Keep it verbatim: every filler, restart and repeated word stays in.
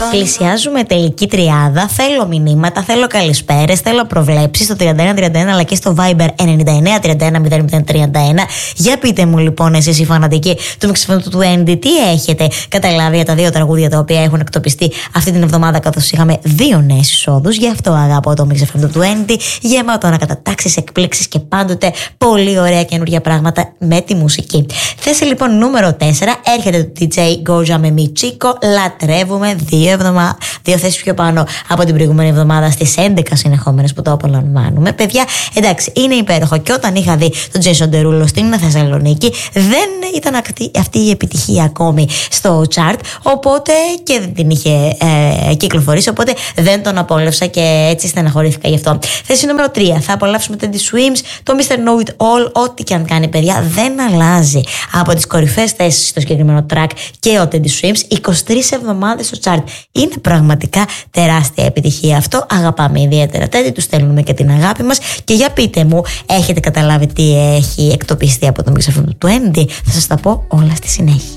Πλησιάζουμε τελική τριάδα. Θέλω μηνύματα, θέλω καλησπέρες, θέλω προβλέψεις στο τριάντα ένα τριάντα ένα αλλά και στο Viber ενενήντα εννέα τριάντα ένα μηδέν μηδέν τριάντα ένα. Για πείτε μου λοιπόν, εσείς οι φανατικοί του Mix εφ εμ του είκοσι, τι έχετε καταλάβει για τα δύο τραγούδια τα οποία έχουν εκτοπιστεί αυτή την εβδομάδα, καθώς είχαμε δύο νέες εισόδους. Γι' αυτό αγαπώ το Mix εφ εμ του είκοσι, γεμάτο ανακατατάξεις, εκπλήξεις και πάντοτε πολύ ωραία καινούργια πράγματα με τη μουσική. Θέση λοιπόν νούμερο τέσσερα έρχεται το ντι τζέι Goja με Mi Chico. Λατρεύουμε, δύο, εβδομα... δύο θέσεις πιο πάνω από την προηγούμενη εβδομάδα, στις έντεκα συνεχόμενες που το απολαμβάνουμε. Παιδιά, εντάξει, είναι υπέροχο. Και όταν είχα δει τον Jason Derulo στην Θεσσαλονίκη, δεν ήταν αυτή η επιτυχία ακόμη στο chart, οπότε και δεν την είχε ε, κυκλοφορήσει, οπότε δεν τον απόλαυσα και έτσι στεναχωρήθηκα γι' αυτό. Θέση νούμερο τρία, θα απολαύσουμε Teddy Swims, το μίστερ Know It All. Ό,τι και αν κάνει, παιδιά, δεν αλλάζει από τις κορυφαίες θέσεις στο συγκεκριμένο track και ο Teddy Swims, είκοσι τρεις εβδομάδες στο chart. Είναι πραγματικά τεράστια επιτυχία αυτό. Αγαπάμε ιδιαίτερα Teddy, του στέλνουμε και την αγάπη μας. Και για πείτε μου, έχετε καταλάβει τι έχει εκτοπιστεί από το Mix εφ εμ του είκοσι? Θα σας τα πω όλα στη συνέχεια.